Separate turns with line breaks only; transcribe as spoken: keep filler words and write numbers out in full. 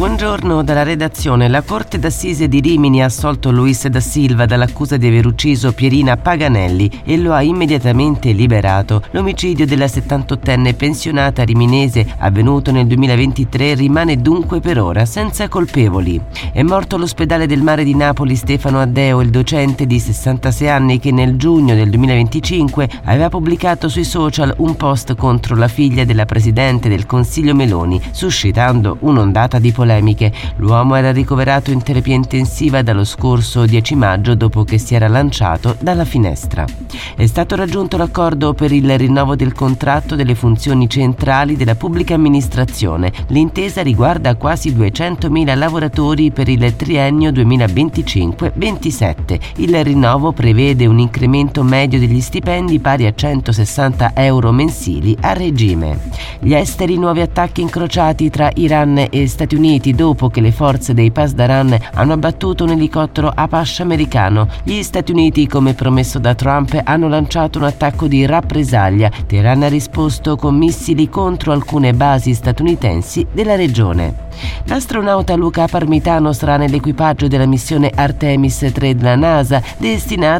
Buongiorno dalla redazione. La Corte d'Assise di Rimini ha assolto Luis da Silva dall'accusa di aver ucciso Pierina Paganelli e lo ha immediatamente liberato. L'omicidio della settantottenne pensionata riminese, avvenuto nel duemilaventitré, rimane dunque per ora senza colpevoli. È morto all'ospedale del Mare di Napoli Stefano Addeo, il docente di sessantasei anni che nel giugno del duemilaventicinque aveva pubblicato sui social un post contro la figlia della presidente del Consiglio Meloni, suscitando un'ondata di polemiche. L'uomo era ricoverato in terapia intensiva dallo scorso dieci maggio dopo che si era lanciato dalla finestra. È stato raggiunto l'accordo per il rinnovo del contratto delle funzioni centrali della pubblica amministrazione. L'intesa riguarda quasi duecentomila lavoratori per il triennio duemilaventicinque ventisette. Il rinnovo prevede un incremento medio degli stipendi pari a centosessanta euro mensili a regime. Gli esteri, nuovi attacchi incrociati tra Iran e Stati Uniti dopo che le forze dei Pasdaran hanno abbattuto un elicottero Apache americano. Gli Stati Uniti, come promesso da Trump, hanno lanciato un attacco di rappresaglia. Teheran ha risposto con missili contro alcune basi statunitensi della regione. L'astronauta Luca Parmitano sarà nell'equipaggio della missione Artemis tre della NASA, destinata